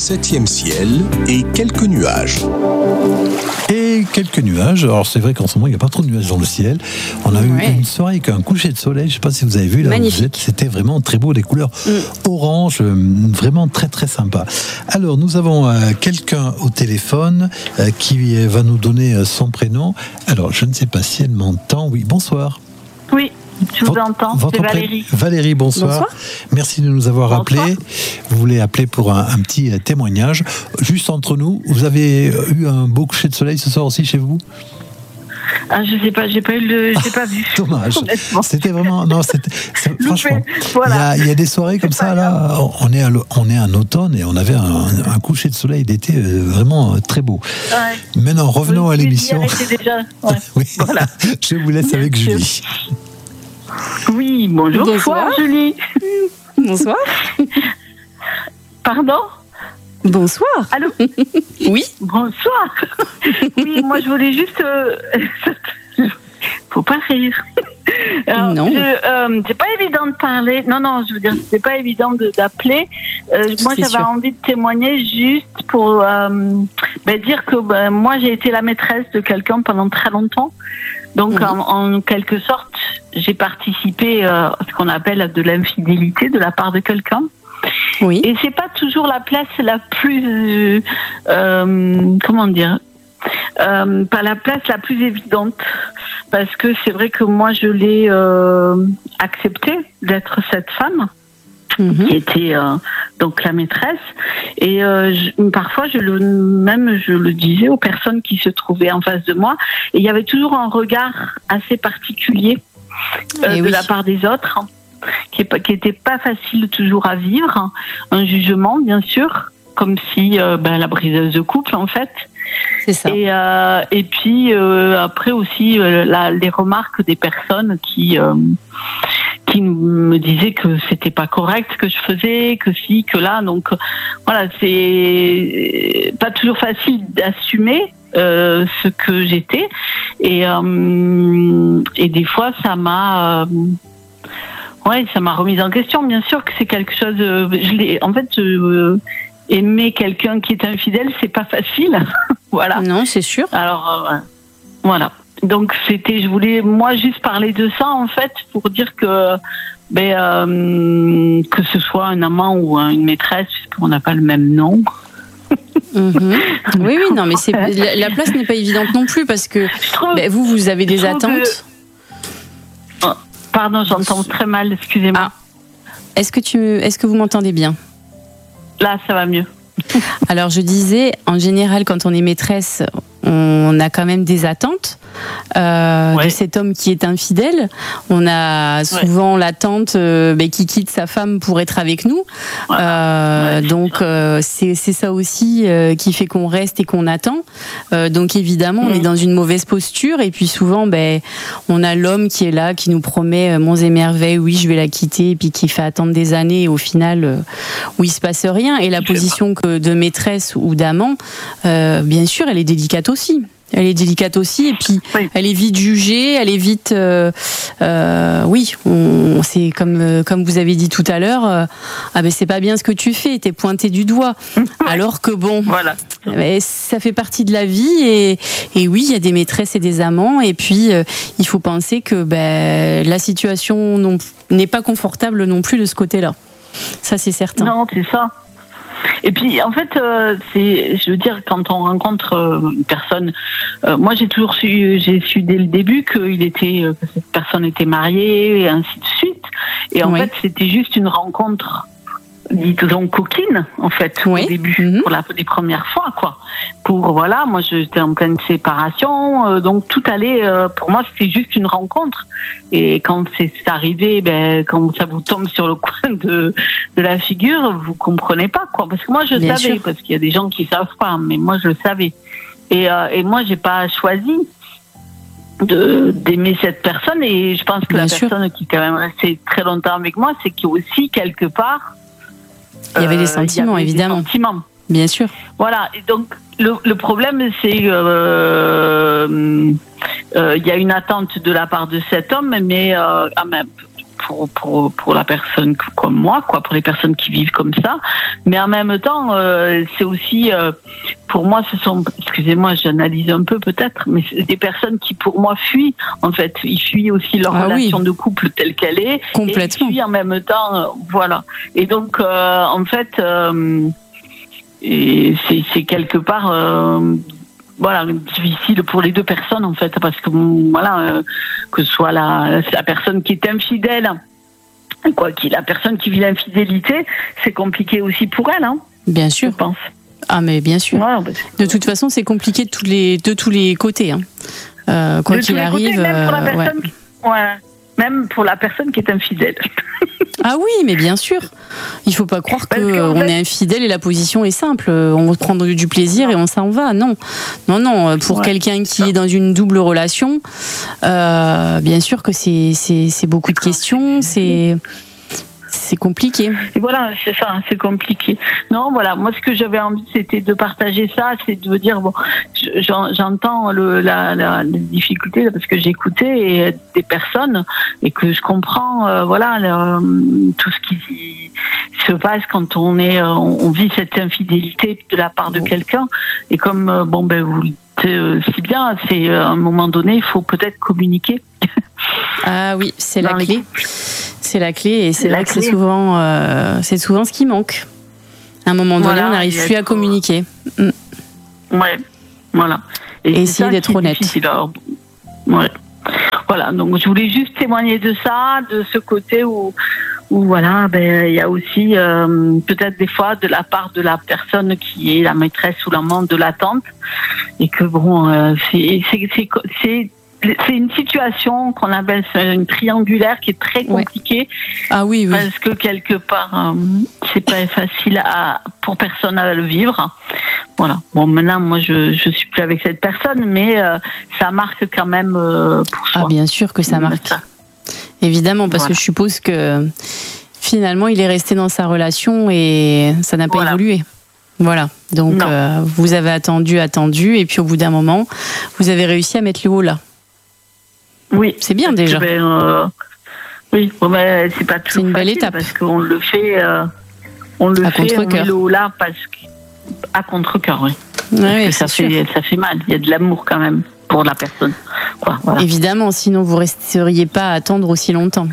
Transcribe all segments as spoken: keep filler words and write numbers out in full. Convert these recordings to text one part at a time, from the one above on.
septième ciel et quelques nuages. Et quelques nuages. Alors c'est vrai qu'en ce moment il n'y a pas trop de nuages dans le ciel. On a Ouais. eu une soirée avec un coucher de soleil. Je ne sais pas si vous avez vu là où Magnifique. vous êtes. C'était vraiment très beau, des couleurs Mm. orange, euh, vraiment très très sympa. Alors nous avons euh, quelqu'un au téléphone euh, qui euh, va nous donner euh, son prénom. Alors je ne sais pas si elle m'entend. Oui, bonsoir. Oui, je vous Votre- entends, votre c'est pré- Valérie. Valérie, bonsoir. Bonsoir. Merci de nous avoir Bonsoir. appelés. Vous voulez appeler pour un, un petit euh, témoignage. Juste entre nous, vous avez euh, eu un beau coucher de soleil ce soir aussi chez vous ? Ah, je sais pas, j'ai pas eu le, j'ai pas vu. Dommage. Honnêtement. C'était vraiment. Non, c'était. c'est- Loupé. Franchement, Voilà. il y, a, il y a des soirées comme ça, là. On est, à, l'au- on est en automne et on avait un, un coucher de soleil d'été euh, vraiment euh, très beau. Ouais. Maintenant, revenons Oui, à puis l'émission. hier était déjà. Ouais. Oui. Voilà. Je vous laisse avec Bien sûr. Julie. Oui, bonjour. Bonsoir. Bonsoir, Julie. Bonsoir. Pardon. Bonsoir. Allô. Oui. Bonsoir. Oui, moi je voulais juste. Euh... Faut pas rire. Alors, Non. je, euh, c'est pas évident de parler. Non, non, je veux dire, c'est pas évident de, d'appeler. Euh, moi, C'est j'avais sûr. envie de témoigner juste pour euh, ben, dire que ben, moi, j'ai été la maîtresse de quelqu'un pendant très longtemps. Donc, Mhm. en, en quelque sorte, j'ai participé euh, à ce qu'on appelle de l'infidélité de la part de quelqu'un. Oui. Et c'est pas toujours la place la plus, euh, comment dire, euh, pas la place la plus évidente, parce que c'est vrai que moi je l'ai euh, accepté d'être cette femme Mhm. qui était euh, donc la maîtresse, et euh, je, parfois je le même je le disais aux personnes qui se trouvaient en face de moi, et il y avait toujours un regard assez particulier euh, Eh de oui. la part des autres, qui n'était pas facile toujours à vivre, un jugement bien sûr, comme si euh, ben, la briseuse de couple en fait. C'est ça. Et, euh, et puis euh, après aussi euh, la, les remarques des personnes qui euh, qui me disaient que c'était pas correct ce que je faisais, que si, que là. Donc euh, voilà, c'est pas toujours facile d'assumer euh, ce que j'étais, et euh, et des fois ça m'a euh, ouais, ça m'a remise en question. Bien sûr que c'est quelque chose. Euh, je l'ai, en fait, euh, aimer quelqu'un qui est infidèle, c'est pas facile. Voilà. Non, c'est sûr. Alors euh, voilà. Donc c'était, je voulais moi juste parler de ça en fait pour dire que ben euh, que ce soit un amant ou une maîtresse, puisqu'on n'a pas le même nom. Mhm. Oui, oui, non, mais c'est, la, la place n'est pas évidente non plus parce que Je trouve. ben, vous, vous avez des Je trouve attentes. Pardon, j'entends très mal. Excusez-moi. Ah. Est-ce que tu, est-ce que vous m'entendez bien ? Là, ça va mieux. Alors, je disais, en général, quand on est maîtresse, on a quand même des attentes euh, Ouais. de cet homme qui est infidèle. On a souvent l'attente euh, ben, qui quitte sa femme pour être avec nous. Ouais. Euh, Ouais, c'est donc, ça. euh, c'est, c'est ça aussi euh, qui fait qu'on reste et qu'on attend. Euh, donc, évidemment, on Mhm. est dans une mauvaise posture. Et puis, souvent, ben, on a l'homme qui est là, qui nous promet euh, monts et merveilles, oui, je vais la quitter, et puis qui fait attendre des années. Et au final, euh, où il se passe rien. Et la Je sais position que de maîtresse ou d'amant, euh, bien sûr, elle est délicate aussi. Elle est délicate aussi, et puis Oui. elle est vite jugée, elle est vite, euh, euh, oui, on, c'est comme euh, comme vous avez dit tout à l'heure, euh, ah ben c'est pas bien ce que tu fais, t'es pointé du doigt, alors que bon, Voilà. ben, ça fait partie de la vie, et, et oui, il y a des maîtresses et des amants, et puis euh, il faut penser que ben la situation non, n'est pas confortable non plus de ce côté-là. Ça c'est certain. Non, c'est ça. Et puis, en fait, euh, c'est, je veux dire, quand on rencontre euh, une personne, euh, moi j'ai toujours su, j'ai su dès le début qu'il était, euh, que cette personne était mariée et ainsi de suite. Et en Oui. fait, c'était juste une rencontre, disons coquine, en fait, Oui. au début, Mhm. pour la, les premières fois, quoi. Pour voilà, moi j'étais en pleine séparation, euh, donc tout allait. Euh, pour moi, c'était juste une rencontre. Et quand c'est arrivé, ben quand ça vous tombe sur le coin de de la figure, vous comprenez pas, quoi. Parce que moi je Bien savais, sûr. parce qu'il y a des gens qui savent pas, mais moi je le savais. Et euh, et moi j'ai pas choisi de d'aimer cette personne, et je pense que Bien la sûr. personne qui est quand même restée très longtemps avec moi, c'est qu'il y a aussi quelque part Il y avait des euh, sentiments, il y avait des évidemment. sentiments. Bien sûr. Voilà, et donc le, le problème c'est euh, euh, il y a une attente de la part de cet homme, mais euh, ah, même, pour, pour, pour la personne comme moi, quoi, pour les personnes qui vivent comme ça. Mais en même temps, euh, c'est aussi, euh, pour moi, ce sont, excusez-moi, j'analyse un peu peut-être, mais c'est des personnes qui, pour moi, fuient. En fait, ils fuient aussi leur ah, relation oui. de couple telle qu'elle est. Complètement. Et ils fuient en même temps, euh, voilà. Et donc, euh, en fait, euh, et c'est, c'est quelque part... Euh, voilà, difficile pour les deux personnes en fait, parce que voilà, euh, que ce soit la, la personne qui est infidèle, quoi, qui la personne qui vit l'infidélité, c'est compliqué aussi pour elle, hein. Bien sûr. Je pense. Ah mais bien sûr. Ouais, parce que... De toute façon, c'est compliqué de tous les de tous les côtés, hein. Euh, quoi de qu'il tous les arrive. Côtés, même pour la euh, personne, ouais. qui... ouais, même pour la personne qui est infidèle. Ah oui, mais bien sûr. Il faut pas croire qu'on fait... est infidèle et la position est simple. On prend du plaisir non. et on s'en va. Non, non, non. Pour ouais. quelqu'un qui est dans une double relation, euh, bien sûr que c'est, c'est, c'est beaucoup de questions. C'est... C'est compliqué. Et voilà, c'est ça, c'est compliqué. Non, voilà, moi ce que j'avais envie, c'était de partager ça, c'est de dire, bon, j'entends le, la, la, les difficultés parce que j'écoutais des personnes et que je comprends, euh, voilà, le, tout ce qui se passe quand on est, on vit cette infidélité de la part de bon. quelqu'un. Et comme, bon, ben, vous le dites si bien, c'est à un moment donné, il faut peut-être communiquer. Ah oui, c'est la clé. C'est la clé et c'est, c'est vrai que c'est souvent, euh, c'est souvent ce qui manque. À un moment donné, voilà, on n'arrive plus à communiquer. Mm. Ouais, voilà. Et, et essayer d'être honnête. Alors, ouais. Voilà, donc je voulais juste témoigner de ça, de ce côté où, où voilà, ben il y a aussi euh, peut-être des fois de la part de la personne qui est la maîtresse ou l'amant de la tante, et que bon, euh, c'est, c'est, c'est, c'est C'est une situation qu'on appelle une triangulaire qui est très compliquée. Ouais. Ah oui, oui. Parce que quelque part, euh, c'est pas facile à, pour personne à le vivre. Voilà. Bon, maintenant, moi, je, je suis plus avec cette personne, mais euh, ça marque quand même euh, pour soi. Ah, bien sûr que ça marque. Ça. Évidemment, parce voilà. que je suppose que finalement, il est resté dans sa relation et ça n'a pas voilà. évolué. Voilà. Donc, euh, vous avez attendu, attendu, et puis au bout d'un moment, vous avez réussi à mettre le haut là. Oui, c'est bien déjà. Ben, euh, oui, bon, ben, c'est pas toujours c'est une belle facile étape parce qu'on le fait, euh, on le à fait, contre-cœur. On met là parce que à contre-cœur, oui. Ouais, parce que ça fait, ça fait mal. Il y a de l'amour quand même pour la personne. Quoi, voilà. Évidemment, sinon vous resteriez pas à attendre aussi longtemps.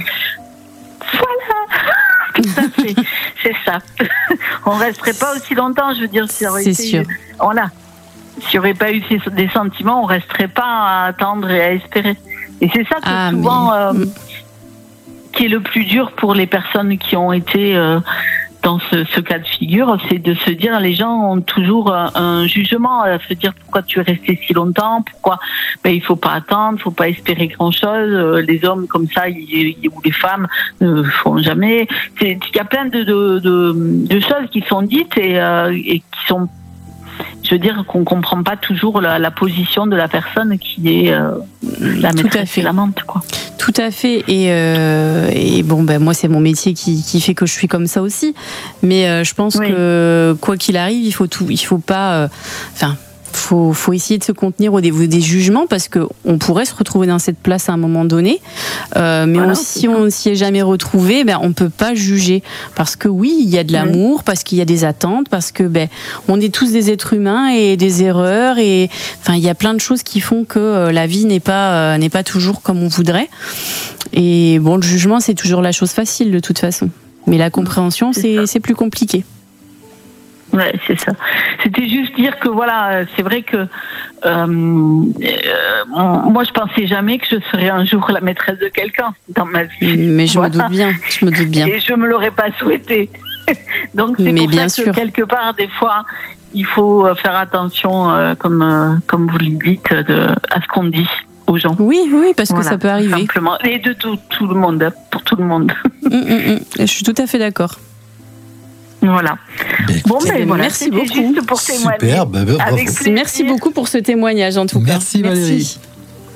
Voilà, tout à fait, c'est ça. On resterait pas aussi longtemps, je veux dire, si on aurait c'est été, sûr. Voilà. S'il n'y aurait pas eu des sentiments, on resterait pas à attendre et à espérer. Et c'est ça qui ah, est souvent mais... euh, qui est le plus dur pour les personnes qui ont été euh, dans ce, ce cas de figure, c'est de se dire, les gens ont toujours un, un jugement, à se dire pourquoi tu es resté si longtemps, pourquoi ben, il faut pas attendre, il faut pas espérer grand chose, les hommes comme ça ils, ou les femmes ne font jamais. C'est, il y a plein de, de, de, de choses qui sont dites et, euh, et qui sont, je veux dire qu'on comprend pas toujours la, la position de la personne qui est euh, la maîtresse et l'amante, quoi. Tout à fait. Et, euh, et bon, ben moi c'est mon métier qui, qui fait que je suis comme ça aussi. Mais euh, je pense oui. que quoi qu'il arrive, il faut tout, il faut pas, enfin. Euh, Faut, faut essayer de se contenir au niveau des jugements parce que on pourrait se retrouver dans cette place à un moment donné, euh, mais voilà, on, si on ne s'y est jamais retrouvé, ben on peut pas juger parce que oui, il y a de l'amour, parce qu'il y a des attentes, parce que ben on est tous des êtres humains et des erreurs et enfin il y a plein de choses qui font que euh, la vie n'est pas euh, n'est pas toujours comme on voudrait. Et bon, le jugement c'est toujours la chose facile de toute façon, mais la compréhension c'est c'est, c'est plus compliqué. Ouais, c'est ça. C'était juste dire que voilà, c'est vrai que euh, euh, moi je pensais jamais que je serais un jour la maîtresse de quelqu'un dans ma vie. Mais je voilà. me doute bien, je me doute bien. Et je me l'aurais pas souhaité. Donc c'est Mais pour bien ça sûr. que quelque part des fois il faut faire attention, euh, comme euh, comme vous le dites, de, à ce qu'on dit aux gens. Oui, oui, parce voilà, que ça peut arriver. Simplement, et de tout, tout le monde, pour tout le monde. Mmh, mmh, mmh. Je suis tout à fait d'accord. Voilà. Ben, bon, mais voilà, merci beaucoup. Juste pour témoigner. Super, ben, bravo. Merci beaucoup pour ce témoignage en tout merci, cas. Valérie. Merci Valérie.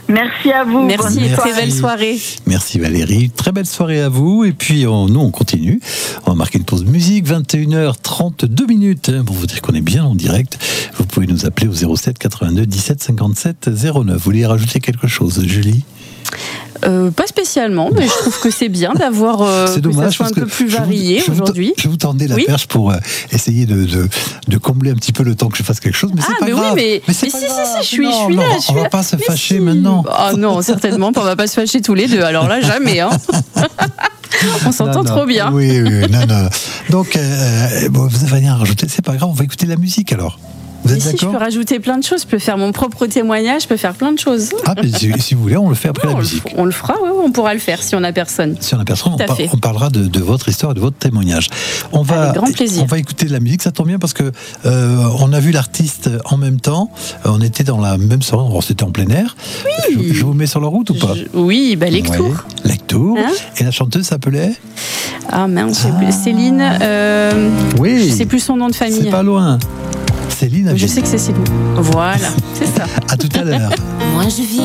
Merci à vous. Merci, Bonne et très soirée. belle soirée. Merci Valérie, très belle soirée à vous. Et puis on, nous on continue, on va marquer une pause musique, vingt et une heures trente-deux minutes, hein, pour vous dire qu'on est bien en direct. Vous pouvez nous appeler au zéro sept quatre-vingt-deux dix-sept cinquante-sept zéro neuf. Vous voulez rajouter quelque chose, Julie? Euh, pas spécialement, mais je trouve que c'est bien d'avoir euh, C'est que ça dommage soit un parce peu que plus je vous- varié je vous- aujourd'hui. Je vous tendais la Oui. perche pour euh, essayer de, de, de combler un petit peu le temps que je fasse quelque chose, mais Ah, c'est pas mais oui, grave. mais- c'est mais pas si, si, grave. si, je suis- Non, je suis non, là, on je suis va là. pas se Mais fâcher si. maintenant. Ah non, certainement pas, on va pas se fâcher tous les deux. Alors là, jamais. Hein. On s'entend Non, non. trop bien. Oui, oui, oui, non, non. Donc, euh, bon, vous n'avez rien à rajouter, c'est pas grave, on va écouter la musique alors. Vous Mais êtes si, je d'accord? peux rajouter plein de choses. Je peux faire mon propre témoignage, je peux faire plein de choses. Ah, mais si, si vous voulez, on le fait après on, la le, musique. on le fera, ouais, on pourra le faire si on a personne. Si on a personne, on, Tout à par- fait. on parlera de, de votre histoire et de votre témoignage. On va, Avec grand plaisir. On va écouter de la musique, ça tombe bien parce que euh, on a vu l'artiste en même temps. Euh, On était dans la même soirée, bon, c'était en plein air. Je, je vous mets sur la route ou pas? Je- oui, bah, Lectour. Ouais, Lectour. Hein Et la chanteuse s'appelait? Ah mince, je sais plus. Céline, euh, Oui. je sais plus son nom de famille. C'est pas loin. Céline. Je Avigne. sais que c'est Céline. Voilà, c'est ça. À tout à l'heure. Moi je vis